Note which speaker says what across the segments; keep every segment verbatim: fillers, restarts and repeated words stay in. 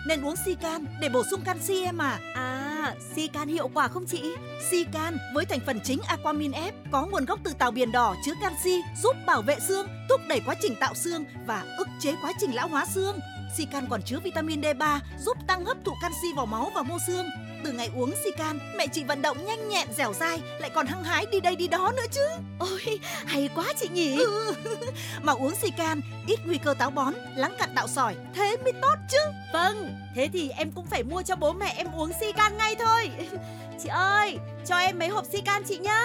Speaker 1: nên uống Sican để bổ sung canxi em à.
Speaker 2: À, Sican hiệu quả không chị?
Speaker 1: Sican với thành phần chính Aquamin F có nguồn gốc từ tàu biển đỏ chứa canxi, giúp bảo vệ xương, thúc đẩy quá trình tạo xương và ức chế quá trình lão hóa xương. Sican còn chứa vitamin D ba giúp tăng hấp thụ canxi vào máu và mô xương. Từ ngày uống Sican, mẹ chị vận động nhanh nhẹn, dẻo dai, lại còn hăng hái đi đây đi đó nữa chứ.
Speaker 2: Ôi, hay quá chị nhỉ.
Speaker 1: Ừ. Mà uống Sican ít nguy cơ táo bón, lắng cặn tạo sỏi, thế mới tốt chứ.
Speaker 2: Vâng, thế thì em cũng phải mua cho bố mẹ em uống Sican ngay thôi. Chị ơi, cho em mấy hộp Sican chị nhá.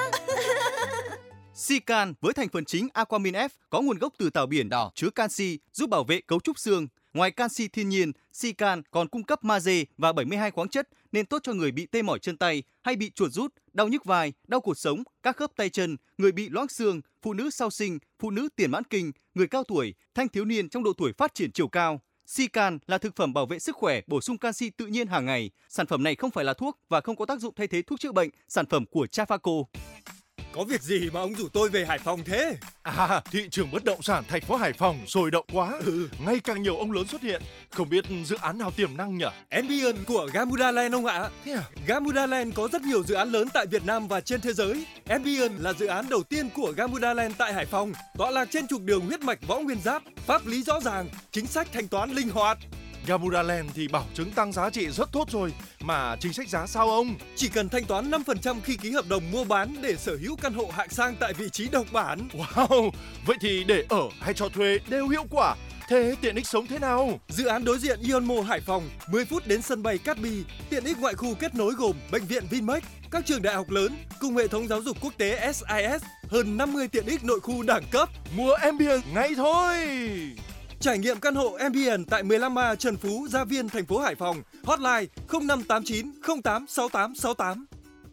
Speaker 3: Sican với thành phần chính Aquamin F có nguồn gốc từ tàu biển đỏ chứa canxi, giúp bảo vệ cấu trúc xương. Ngoài canxi thiên nhiên, Sican còn cung cấp magie và bảy mươi hai khoáng chất nên tốt cho người bị tê mỏi chân tay hay bị chuột rút, đau nhức vai, đau cột sống, các khớp tay chân, người bị loãng xương, phụ nữ sau sinh, phụ nữ tiền mãn kinh, người cao tuổi, thanh thiếu niên trong độ tuổi phát triển chiều cao. Sican là thực phẩm bảo vệ sức khỏe, bổ sung canxi tự nhiên hàng ngày. Sản phẩm này không phải là thuốc và không có tác dụng thay thế thuốc chữa bệnh. Sản phẩm của Trafaco.
Speaker 4: Có việc gì mà ông rủ tôi về Hải Phòng thế?
Speaker 5: À, thị trường bất động sản thành phố Hải Phòng sôi động quá.
Speaker 4: Ừ.
Speaker 5: Ngày càng nhiều ông lớn xuất hiện. Không biết dự án nào tiềm năng nhỉ?
Speaker 4: Ambience của Gamuda Land ông ạ.
Speaker 5: Thế à?
Speaker 4: Gamuda Land có rất nhiều dự án lớn tại Việt Nam và trên thế giới. Ambience là dự án đầu tiên của Gamuda Land tại Hải Phòng, tọa lạc trên trục đường huyết mạch Võ Nguyên Giáp, pháp lý rõ ràng, chính sách thanh toán linh hoạt.
Speaker 5: Gamuda Land thì bảo chứng tăng giá trị rất tốt rồi, mà chính sách giá sao ông?
Speaker 4: Chỉ cần thanh toán năm phần trăm khi ký hợp đồng mua bán để sở hữu căn hộ hạng sang tại vị trí độc bản.
Speaker 5: Wow, vậy thì để ở hay cho thuê đều hiệu quả. Thế tiện ích sống thế nào?
Speaker 4: Dự án đối diện Ion Mall Hải Phòng, mười phút đến sân bay Cát Bi. Tiện ích ngoại khu kết nối gồm bệnh viện Vinmec, các trường đại học lớn cùng hệ thống giáo dục quốc tế ét i ét, hơn năm mươi tiện ích nội khu đẳng cấp.
Speaker 5: Mua Ambience ngay thôi.
Speaker 4: Trải nghiệm căn hộ Ambience tại mười lăm A Trần Phú, Gia Viên, thành phố Hải Phòng. Hotline không năm tám chín không tám sáu tám sáu tám.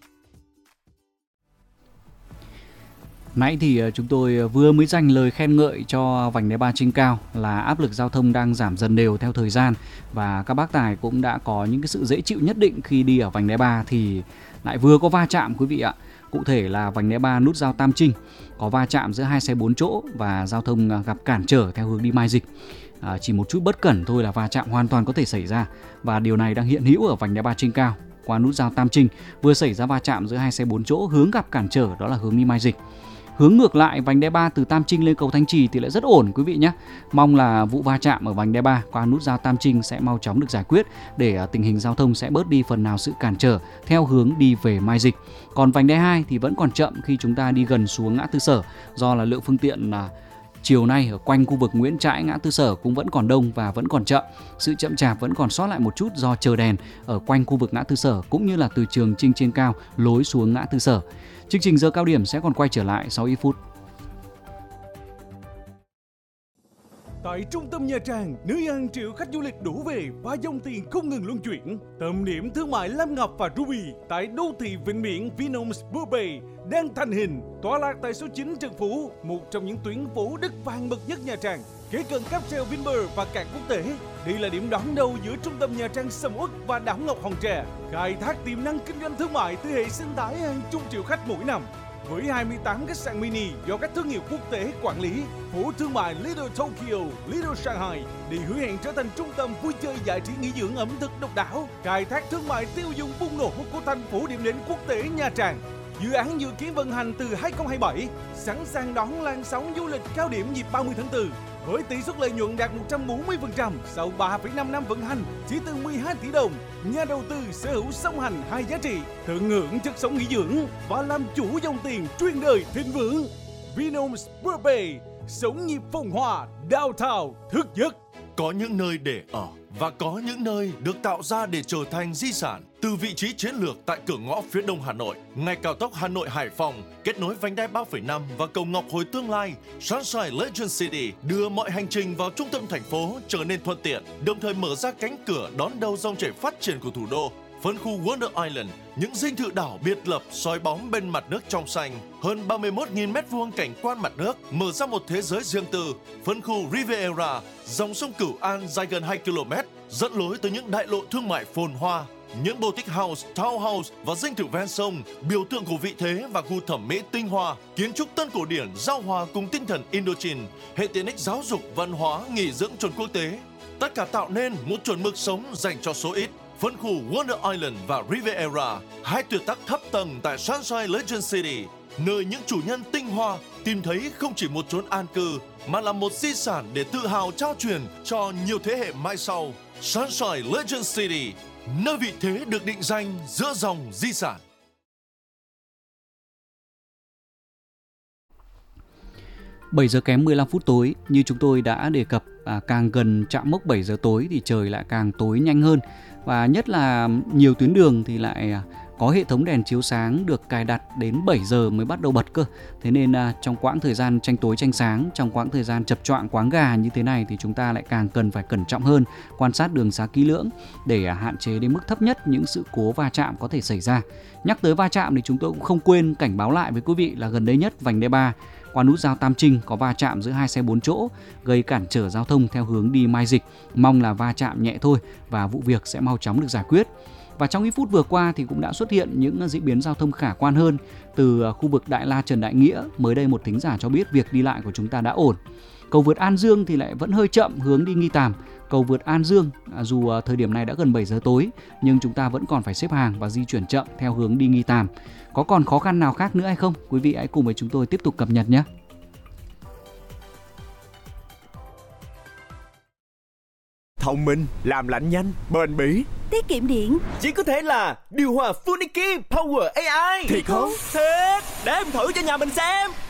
Speaker 6: Nãy thì chúng tôi vừa mới dành lời khen ngợi cho vành đai ba trên cao là áp lực giao thông đang giảm dần đều theo thời gian, và các bác tài cũng đã có những cái sự dễ chịu nhất định khi đi ở vành đai ba thì lại vừa có va chạm quý vị ạ. Cụ thể là vành đai ba nút giao Tam Trinh có va chạm giữa hai xe bốn chỗ và giao thông gặp cản trở theo hướng đi Mai Dịch. À, chỉ một chút bất cẩn thôi là va chạm hoàn toàn có thể xảy ra, và điều này đang hiện hữu ở vành đai ba trên cao. Qua nút giao Tam Trinh vừa xảy ra va chạm giữa hai xe bốn chỗ hướng gặp cản trở, đó là hướng đi Mai Dịch. Hướng ngược lại vành đai ba từ Tam Trinh lên cầu Thanh Trì thì lại rất ổn quý vị nhé. Mong là vụ va chạm ở vành đai ba qua nút giao Tam Trinh sẽ mau chóng được giải quyết để tình hình giao thông sẽ bớt đi phần nào sự cản trở theo hướng đi về Mai Dịch. Còn vành đai hai thì vẫn còn chậm khi chúng ta đi gần xuống ngã tư Sở, do là lượng phương tiện là chiều nay ở quanh khu vực Nguyễn Trãi, ngã tư Sở cũng vẫn còn đông và vẫn còn chậm. Sự chậm chạp vẫn còn sót lại một chút do chờ đèn ở quanh khu vực ngã tư Sở cũng như là từ trường Trinh trên cao lối xuống ngã tư Sở. Chương trình giờ cao điểm sẽ còn quay trở lại sau ít phút.
Speaker 7: Tại trung tâm Nha Trang, nơi hàng triệu khách du lịch đổ về và dòng tiền không ngừng luân chuyển. Tâm điểm thương mại Lam Ngọc và Ruby tại đô thị Vịnh Biển Vinhomes Bourbay đang thành hình, tọa lạc tại số chín Trần Phú, một trong những tuyến phố đất vàng bậc nhất Nha Trang, kế cận cáp treo Vinpearl và cảng quốc tế. Đây là điểm đón đầu giữa trung tâm Nha Trang sầm uất và đảo Ngọc Hòn Tre, khai thác tiềm năng kinh doanh thương mại từ hệ sinh thái hàng chục triệu khách mỗi năm. Với hai mươi tám khách sạn mini do các thương hiệu quốc tế quản lý, phố thương mại Little Tokyo, Little Shanghai để hứa hẹn trở thành trung tâm vui chơi giải trí nghỉ dưỡng ẩm thực độc đáo, khai thác thương mại tiêu dùng bùng nổ của thành phố điểm đến quốc tế Nha Trang. Dự án dự kiến vận hành từ hai không hai bảy, sẵn sàng đón làn sóng du lịch cao điểm dịp ba mươi tháng tư. Với tỷ suất lợi nhuận đạt một trăm bốn mươi phần trăm sau ba phẩy năm năm vận hành, chỉ từ mười hai tỷ đồng, nhà đầu tư sở hữu song hành hai giá trị, tận hưởng chất sống nghỉ dưỡng và làm chủ dòng tiền truyền đời thịnh vượng. Vinhomes Bourbay, sống nhịp phồn hoa, downtown thức giấc.
Speaker 5: Có những nơi để ở và có những nơi được tạo ra để trở thành di sản. Từ vị trí chiến lược tại cửa ngõ phía đông Hà Nội, ngay cao tốc Hà Nội Hải Phòng kết nối vành đai ba phẩy năm và cầu Ngọc Hồi tương lai, Sunshine Legend City đưa mọi hành trình vào trung tâm thành phố trở nên thuận tiện, đồng thời mở ra cánh cửa đón đầu dòng chảy phát triển của thủ đô. Phân khu Wonder Island, những dinh thự đảo biệt lập soi bóng bên mặt nước trong xanh, hơn ba mươi mốt nghìn mét vuông cảnh quan mặt nước, mở ra một thế giới riêng tư. Phân khu Riviera, dòng sông Cửu An dài gần hai ki lô mét, dẫn lối tới những đại lộ thương mại phồn hoa. Những boutique house, townhouse và dinh thự ven sông, biểu tượng của vị thế và gu thẩm mỹ tinh hoa, kiến trúc tân cổ điển giao hòa cùng tinh thần Indochine, hệ tiện ích giáo dục, văn hóa, nghỉ dưỡng chuẩn quốc tế. Tất cả tạo nên một chuẩn mực sống dành cho số ít. Phân khu Wonder Island và Riviera, hai tuyệt tác thấp tầng tại Sunshine Legend City, nơi những chủ nhân tinh hoa tìm thấy không chỉ một chốn an cư mà là một di sản để tự hào trao truyền cho nhiều thế hệ mai sau. Sunshine Legend City, nơi vị thế được định danh giữa dòng di sản.
Speaker 6: bảy giờ kém mười lăm phút tối, như chúng tôi đã đề cập, à, càng gần chạm mốc bảy giờ tối thì trời lại càng tối nhanh hơn. Và nhất là nhiều tuyến đường thì lại có hệ thống đèn chiếu sáng được cài đặt đến bảy giờ mới bắt đầu bật cơ. Thế nên à, trong quãng thời gian tranh tối tranh sáng, trong quãng thời gian chập choạng quáng gà như thế này thì chúng ta lại càng cần phải cẩn trọng hơn, quan sát đường xá kỹ lưỡng để à, hạn chế đến mức thấp nhất những sự cố va chạm có thể xảy ra. Nhắc tới va chạm thì chúng tôi cũng không quên cảnh báo lại với quý vị là gần đây nhất vành đai ba qua nút giao Tam Trinh có va chạm giữa hai xe bốn chỗ gây cản trở giao thông theo hướng đi Mai Dịch. Mong là va chạm nhẹ thôi và vụ việc sẽ mau chóng được giải quyết. Và trong ít phút vừa qua thì cũng đã xuất hiện những diễn biến giao thông khả quan hơn từ khu vực Đại La Trần Đại Nghĩa. Mới đây một thính giả cho biết việc đi lại của chúng ta đã ổn. Cầu vượt An Dương thì lại vẫn hơi chậm hướng đi Nghi Tàm. Cầu vượt An Dương dù thời điểm này đã gần bảy giờ tối nhưng chúng ta vẫn còn phải xếp hàng và di chuyển chậm theo hướng đi Nghi Tàm. Có còn khó khăn nào khác nữa hay không? Quý vị hãy cùng với chúng tôi tiếp tục cập nhật nhé.
Speaker 8: Thông minh, làm lạnh nhanh, bền bỉ,
Speaker 9: tiết kiệm điện.
Speaker 8: Chỉ có thể là điều hòa Funiki Power a i. Thiệt không?
Speaker 9: Thiệt, để em thử cho nhà mình xem.